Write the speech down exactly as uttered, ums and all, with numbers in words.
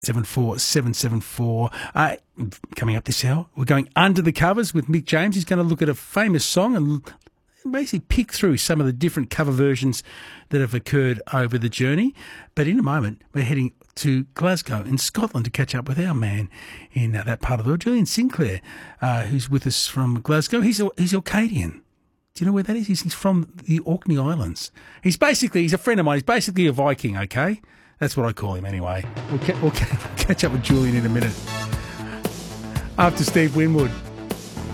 seven four seven seven four. Uh, coming up this hour, we're going under the covers with Mick James. He's going to look at a famous song and basically pick through some of the different cover versions that have occurred over the journey. But in a moment, we're heading to Glasgow in Scotland to catch up with our man in uh, that part of the world, Julian Sinclair, uh, who's with us from Glasgow. He's he's Orcadian. Do you know where that is? He's, he's from the Orkney Islands. He's basically, he's a friend of mine. He's basically a Viking, okay? That's what I call him anyway. We'll, ca- we'll ca- catch up with Julian in a minute. After Steve Winwood.